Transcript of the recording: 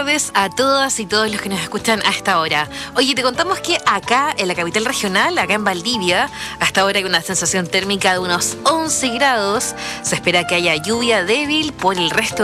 tardes a todas y todos los que nos escuchan a esta hora. Oye, te contamos que acá en la capital regional, acá en Valdivia, hasta ahora hay una sensación térmica de unos 11 grados. Se espera que haya lluvia débil por el resto